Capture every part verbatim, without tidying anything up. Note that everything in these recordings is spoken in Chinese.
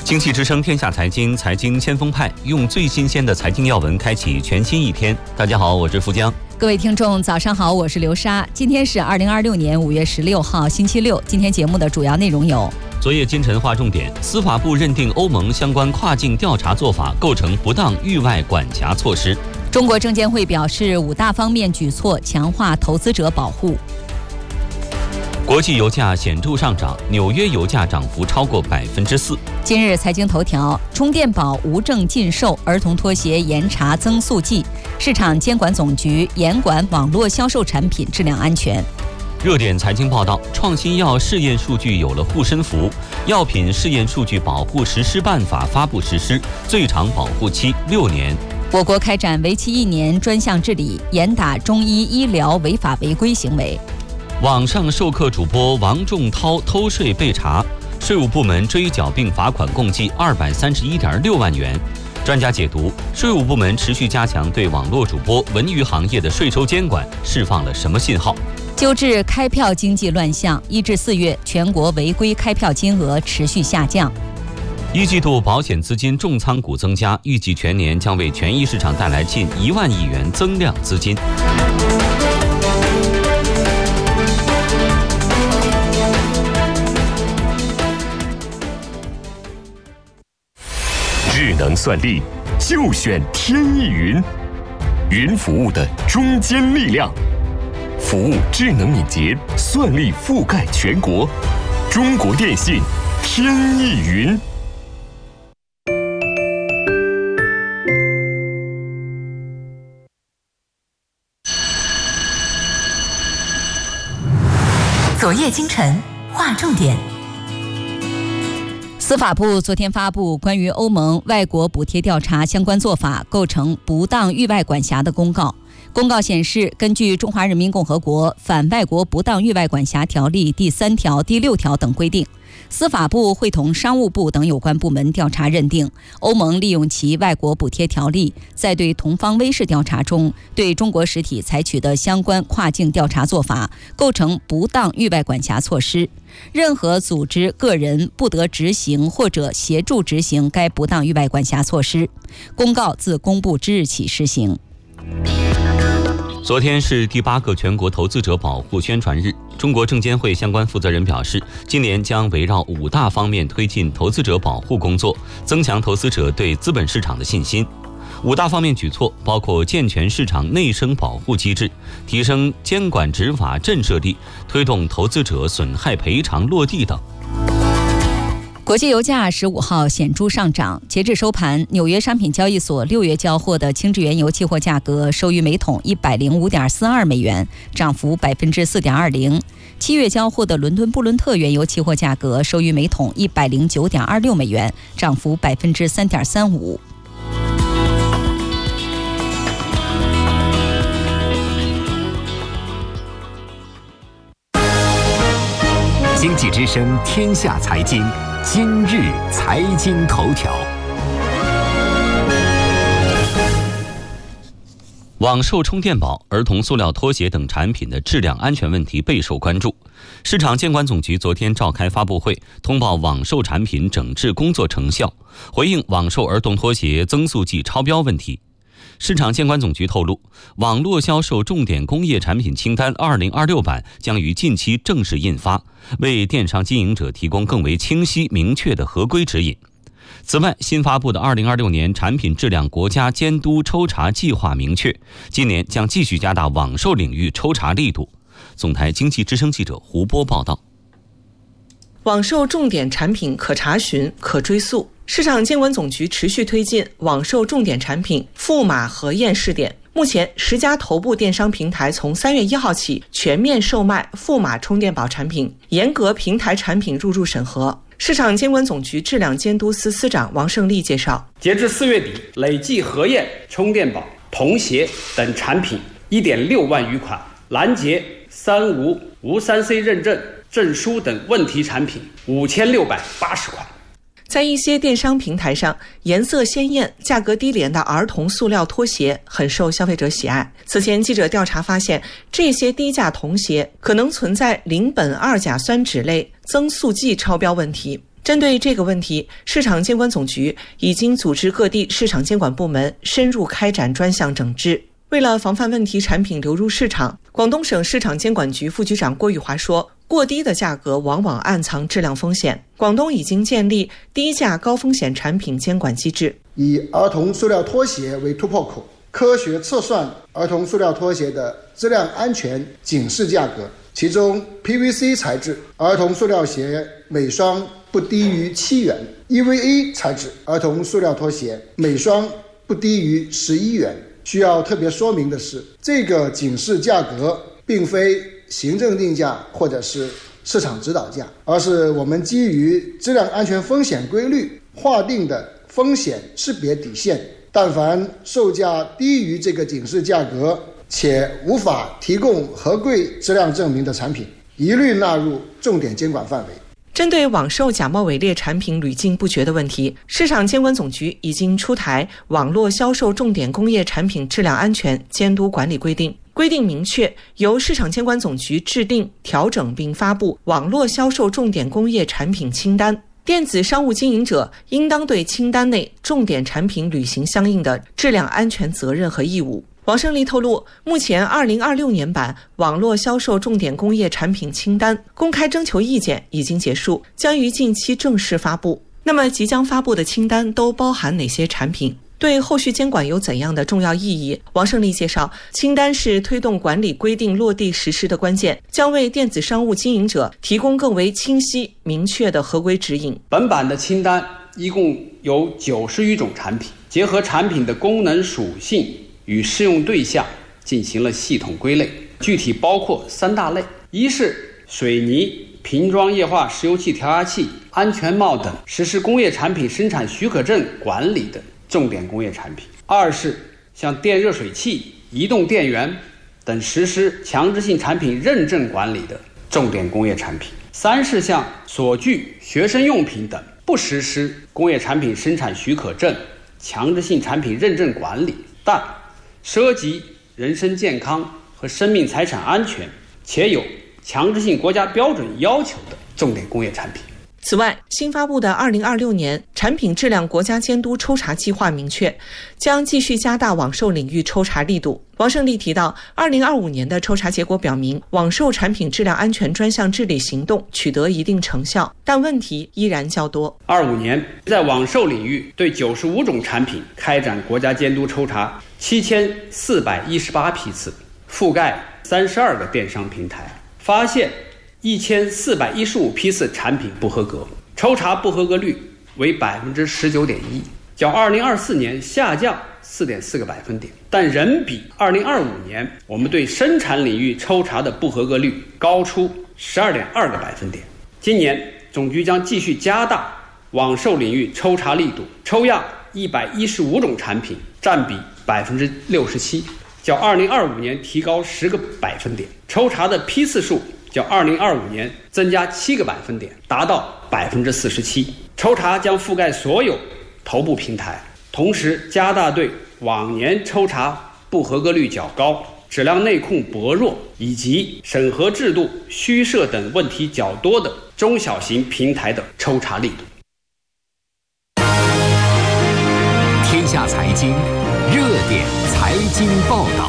经济之声天下财经，财经先锋派，用最新鲜的财经要闻开启全新一天。大家好，我是富江。 各位听众早上好，我是刘莎。今天是二零二六年五月十六号星期六。今天节目的主要内容有： 昨夜今晨划重点，司法部认定欧盟相关跨境调查做法构成不当域外管辖措施。 中国证监会表示，五大方面举措强化投资者保护。 国际油价显著上涨，纽约油价涨幅超过百分之四。 今日财经头条：充电宝无证禁售，儿童拖鞋严查增速剂。市场监管总局严管网络销售产品质量安全。 热点财经报道：创新药试验数据有了护身符，药品试验数据保护实施办法发布实施，最长保护期六年。 我国开展为期一年专项治理，严打中医医疗违法违规行为。 网上授课主播王仲涛偷税被查，税务部门追缴并罚款共计二百三十一点六万元。专家解读，税务部门持续加强对网络主播、文娱行业的税收监管，释放了什么信号？ 揪治开票经济乱象，一至四月全国违规开票金额持续下降。 一季度保险资金重仓股增加，预计全年将为权益市场带来近一万亿元增量资金。 智能算力就选天翼云，云服务的中坚力量，服务智能敏捷，算力覆盖全国。中国电信天翼云。 昨夜今晨划重点。 司法部昨天发布关于欧盟外国补贴调查相关做法构成不当域外管辖的公告。公告显示，根据《中华人民共和国反外国不当域外管辖条例》第三条、第六条等规定，司法部会同商务部等有关部门调查认定，欧盟利用其外国补贴条例，在对同方威视调查中对中国实体采取的相关跨境调查做法构成不当域外管辖措施。任何组织、个人不得执行或者协助执行该不当域外管辖措施。公告自公布之日起施行。 昨天是第八个全国投资者保护宣传日，中国证监会相关负责人表示，今年将围绕五大方面推进投资者保护工作，增强投资者对资本市场的信心。五大方面举措包括健全市场内生保护机制，提升监管执法震慑力，推动投资者损害赔偿落地等。 国际油价十五号显著上涨，截至收盘，纽约商品交易所六月交货的轻质原油期货价格收于每桶一百零五点四二美元，涨幅百分之四点二零。七月交货的伦敦布伦特原油期货价格收于每桶一百零九点二六美元，涨幅百分之三点三五。 经济之声天下财经，今日财经头条。 网售充电宝、儿童塑料拖鞋等产品的质量安全问题备受关注。市场监管总局昨天召开发布会，通报网售产品整治工作成效，回应网售儿童拖鞋增速剂超标问题。市场监管总局透露，网络销售重点工业产品清单二零二六版将于近期正式印发，为电商经营者提供更为清晰明确的合规指引。此外，新发布的二零二六年产品质量国家监督抽查计划明确，今年将继续加大网售领域抽查力度。总台经济之声记者胡波报道。 网售重点产品可查询、可追溯。市场监管总局持续推进网售重点产品赋码核验试点。目前，十家头部电商平台从三月一号起全面售卖赋码充电宝产品，严格平台产品入驻审核。市场监管总局质量监督司司长王胜利介绍， 截至四月底，累计核验充电宝、童鞋等产品一点六万余款，拦截三无、无三 C 认证、证书等问题产品五千六百八十款。 在一些电商平台上，颜色鲜艳、价格低廉的儿童塑料拖鞋很受消费者喜爱。此前记者调查发现，这些低价童鞋可能存在邻苯二甲酸酯类增速剂超标问题。 针对这个问题，市场监管总局已经组织各地市场监管部门深入开展专项整治。为了防范问题产品流入市场，广东省市场监管局副局长郭玉华说，过低的价格往往暗藏质量风险。广东已经建立低价高风险产品监管机制， 以儿童塑料拖鞋为突破口，科学测算儿童塑料拖鞋的质量安全警示价格，其中 P V C 材质儿童塑料鞋每双不低于七元 ，E V A 材质儿童塑料拖鞋每双不低于十一元。需要特别说明的是，这个警示价格并非行政定价或者是市场指导价，而是我们基于质量安全风险规律划定的风险识别底线。但凡售价低于这个警示价格且无法提供合规质量证明的产品，一律纳入重点监管范围。 针对网售假冒伪劣产品屡禁不绝的问题，市场监管总局已经出台网络销售重点工业产品质量安全监督管理规定，规定明确由市场监管总局制定、调整并发布网络销售重点工业产品清单。电子商务经营者应当对清单内重点产品履行相应的质量安全责任和义务。王胜利透露，目前二零二六年版网络销售重点工业产品清单公开征求意见已经结束，将于近期正式发布。那么即将发布的清单都包含哪些产品？对后续监管有怎样的重要意义？王胜利介绍，清单是推动管理规定落地实施的关键，将为电子商务经营者提供更为清晰明确的合规指引。 本版的清单一共有九十余种产品，结合产品的功能属性与适用对象进行了系统归类，具体包括三大类：一是水泥、瓶装液化石油气调压器、安全帽等实施工业产品生产许可证管理的重点工业产品；二是像电热水器、移动电源等实施强制性产品认证管理的重点工业产品；三是像锁具、学生用品等不实施工业产品生产许可证、强制性产品认证管理，但涉及人身健康和生命财产安全且有强制性国家标准要求的重点工业产品。 此外，新发布的二零二六年产品质量国家监督抽查计划明确，将继续加大网售领域抽查力度。王胜利提到，二零二五年的抽查结果表明，网售产品质量安全专项治理行动取得一定成效，但问题依然较多。 二五年，在网售领域对九十五种产品开展国家监督抽查七千四百一十八批次，覆盖三十二个电商平台，发现一千四百一十五批次产品不合格，抽查不合格率为百分之十九点一，较二零二四年下降四点四个百分点，但仍比二零二五年我们对生产领域抽查的不合格率高出十二点二个百分点。今年总局将继续加大网售领域抽查力度，抽样一百一十五种产品，占比百分之六十七，较二零二五年提高十个百分点，抽查的批次数较二零二五年增加七个百分点，达到百分之四十七。抽查将覆盖所有头部平台，同时加大对往年抽查不合格率较高、质量内控薄弱以及审核制度虚设等问题较多的中小型平台的抽查力度。 天下财经热点财经报道。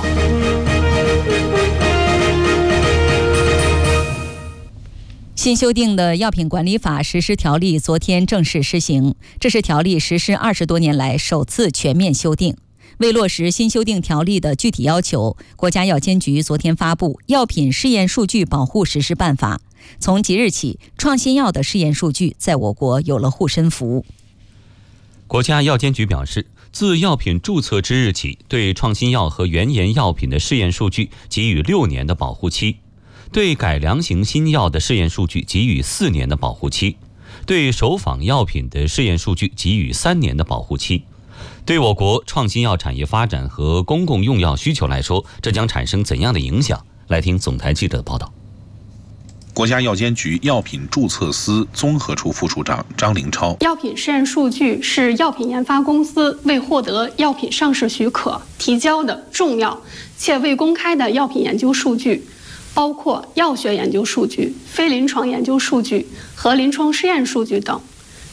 新修订的药品管理法实施条例昨天正式施行，这是条例实施二十多年来首次全面修订。为落实新修订条例的具体要求，国家药监局昨天发布《药品试验数据保护实施办法》，从即日起，创新药的试验数据在我国有了护身符。 国家药监局表示，自药品注册之日起，对创新药和原研药品的试验数据给予六年的保护期，对改良型新药的试验数据给予四年的保护期，对首仿药品的试验数据给予三年的保护期。对我国创新药产业发展和公共用药需求来说，这将产生怎样的影响？来听总台记者的报道。 国家药监局药品注册司综合处副处长张凌超， 药品试验数据是药品研发公司为获得药品上市许可提交的重要且未公开的药品研究数据，包括药学研究数据、非临床研究数据和临床试验数据等。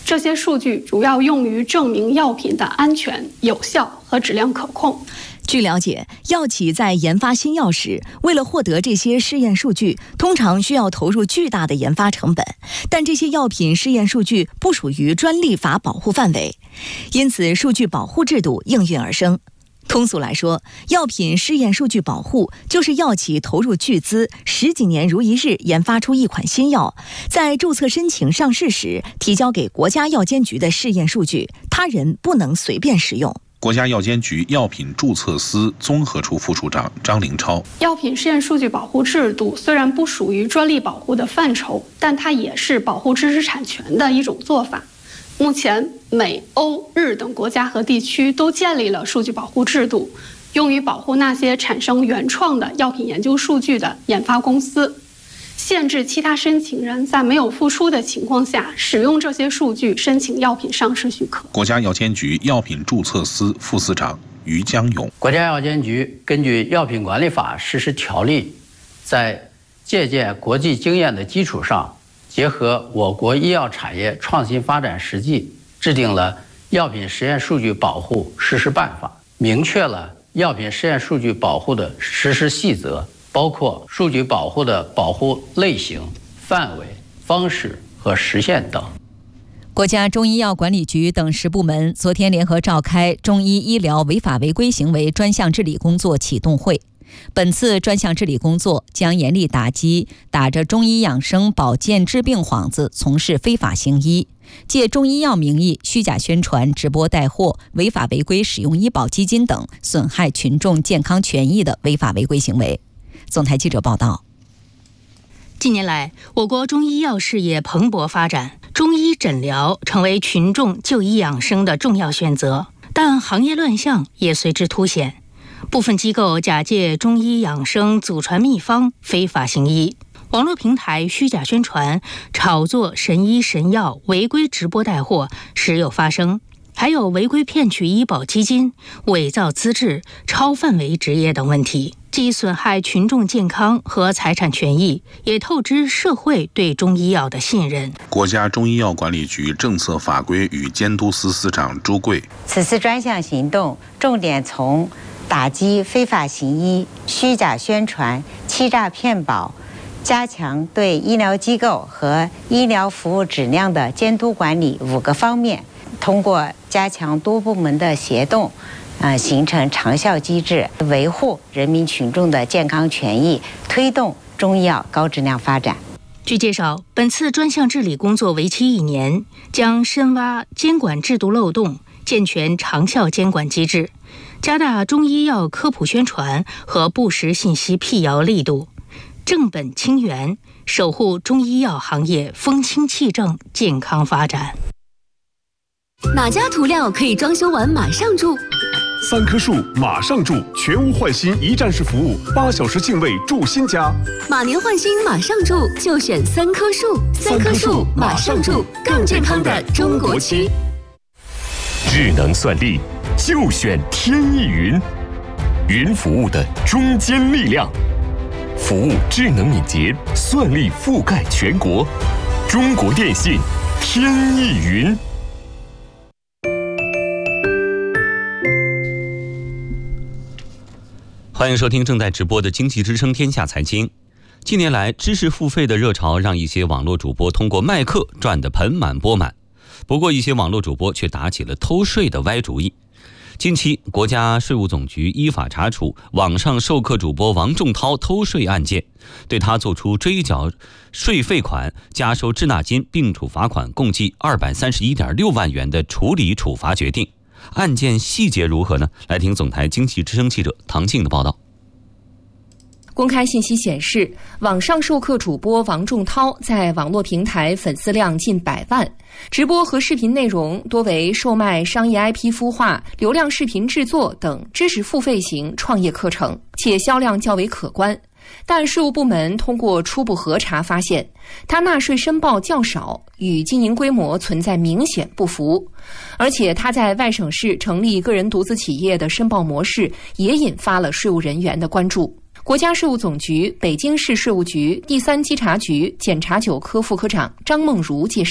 这些数据主要用于证明药品的安全、有效和质量可控。 据了解，药企在研发新药时，为了获得这些试验数据，通常需要投入巨大的研发成本，但这些药品试验数据不属于专利法保护范围，因此数据保护制度应运而生。通俗来说，药品试验数据保护就是药企投入巨资，十几年如一日研发出一款新药，在注册申请上市时提交给国家药监局的试验数据，他人不能随便使用。 国家药监局药品注册司综合处副处长张凌超： 药品试验数据保护制度虽然不属于专利保护的范畴，但它也是保护知识产权的一种做法。目前，美、欧、日等国家和地区都建立了数据保护制度，用于保护那些产生原创的药品研究数据的研发公司，限制其他申请人在没有付出的情况下使用这些数据申请药品上市许可。 国家药监局药品注册司副司长于江勇： 国家药监局根据《药品管理法》实施条例，在借鉴国际经验的基础上，结合我国医药产业创新发展实际，制定了药品实验数据保护实施办法，明确了药品实验数据保护的实施细则，包括数据保护的保护类型、范围、方式和时限等。 国家中医药管理局等十部门昨天联合召开中医医疗违法违规行为专项治理工作启动会。本次专项治理工作将严厉打击打着中医养生保健治病幌子从事非法行医，借中医药名义虚假宣传、直播带货、违法违规使用医保基金等损害群众健康权益的违法违规行为。总台记者报道。 近年来，我国中医药事业蓬勃发展，中医诊疗成为群众就医养生的重要选择，但行业乱象也随之凸显。部分机构假借中医养生祖传秘方非法行医，网络平台虚假宣传、炒作神医神药、违规直播带货时有发生，还有违规骗取医保基金、伪造资质、超范围执业等问题，既损害群众健康和财产权益，也透支社会对中医药的信任。 国家中医药管理局政策法规与监督司司长朱贵： 此次专项行动重点从打击非法行医、虚假宣传、欺诈骗保，加强对医疗机构和医疗服务质量的监督管理五个方面，通过加强多部门的协同，呃，形成长效机制，维护人民群众的健康权益，推动中医药高质量发展。 据介绍，本次专项治理工作为期一年，将深挖监管制度漏洞，健全长效监管机制，加大中医药科普宣传和不实信息辟谣力度，正本清源，守护中医药行业风清气正、健康发展。 哪家涂料可以装修完马上住？ 三棵树马上住，全屋换新一站式服务，八小时净位住新家。 马年换新马上住，就选三棵树。三棵树马上住，更健康的中国区。 智能算力就选天翼云，云服务的中坚力量，服务智能敏捷，算力覆盖全国。中国电信天翼云。 欢迎收听正在直播的经济之声天下财经。近年来，知识付费的热潮让一些网络主播通过卖课赚得盆满钵满。不过，一些网络主播却打起了偷税的歪主意。近期，国家税务总局依法查处网上授课主播王仲涛偷税案件，对他作出追缴税费款、加收滞纳金并处罚款共计二百三十一点六万元的处理处罚决定。案件细节如何呢？来听总台经济之声记者唐静的报道。 公开信息显示，网上授课主播王仲涛在网络平台粉丝量近百万，直播和视频内容多为售卖商业 I P 孵化、流量视频制作等知识付费型创业课程，且销量较为可观。但税务部门通过初步核查发现，他纳税申报较少，与经营规模存在明显不符，而且他在外省市成立个人独资企业的申报模式也引发了税务人员的关注。国家税务总局北京市税务局第三稽查局检察九科副科长张梦如介绍，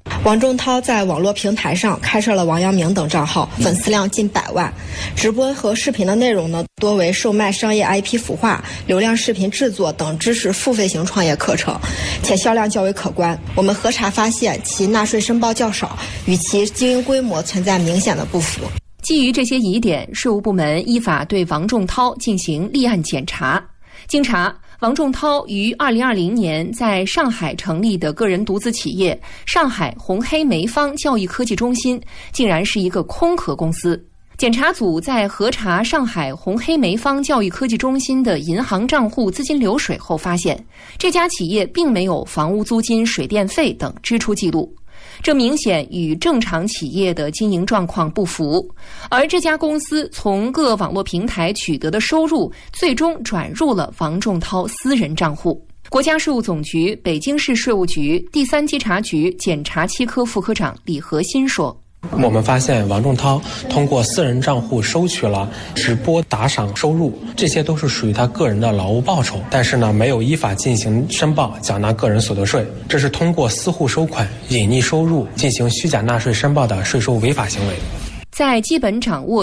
王仲涛在网络平台上开设了王阳明等账号，粉丝量近百万。直播和视频的内容呢，多为售卖商业 I P 孵化、流量视频制作等知识付费型创业课程，且销量较为可观。我们核查发现，其纳税申报较少，与其经营规模存在明显的不符。 基于这些疑点，税务部门依法对王仲涛进行立案检查。经查，王仲涛于二零二零年在上海成立的个人独资企业上海红黑梅方教育科技中心，竟然是一个空壳公司。检查组在核查上海红黑梅方教育科技中心的银行账户资金流水后发现，这家企业并没有房屋租金、水电费等支出记录，这明显与正常企业的经营状况不符。而这家公司从各网络平台取得的收入，最终转入了王仲涛私人账户。国家税务总局北京市税务局第三稽查局检察七科副科长李和新说， 我们发现王仲涛通过私人账户收取了直播打赏收入，这些都是属于他个人的劳务报酬，但是呢，没有依法进行申报缴纳个人所得税，这是通过私户收款、隐匿收入进行虚假纳税申报的税收违法行为。 在基本掌握